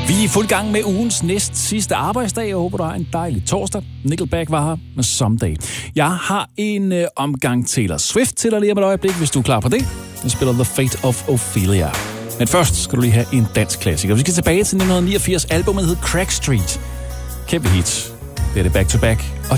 Vi er i fuld gang med ugens næst sidste arbejdsdag. Jeg håber, du har en dejlig torsdag. Nickelback var her med Someday. Jeg har en omgang Taylor Swift til dig lige om et øjeblik, hvis du er klar på det. Jeg spiller The Fate of Ophelia. Men først skal du lige have en dansk klassiker. Vi skal tilbage til 1989. Albumet hed Crack Street. Kæmpe hit. Det er det back to back. Og